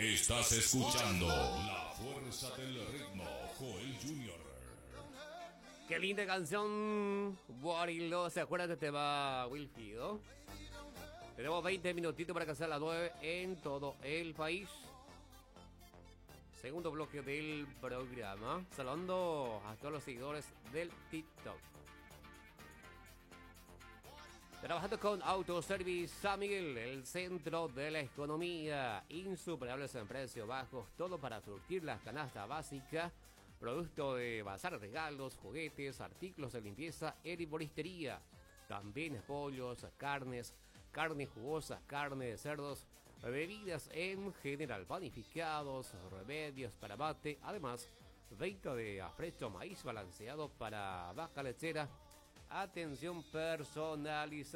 Estás escuchando La Fuerza del Ritmo, Joel Jr. Qué linda canción, Guarilo. ¿Se acuerdan de este tema, Wilfido? Tenemos 20 minutitos para casar las 9 en todo el país. Segundo bloque del programa. Saludando a todos los seguidores del TikTok. Trabajando con Autoservice San Miguel, el centro de la economía. Insuperables en precios bajos, todo para surtir las canastas básicas. Producto de bazar, regalos, juguetes, artículos de limpieza, herboristería. También pollos, carnes jugosas, carne de cerdos, bebidas en general, panificados, remedios para mate. Además, venta de afrecho, maíz balanceado para vaca lechera. Atención personalizada.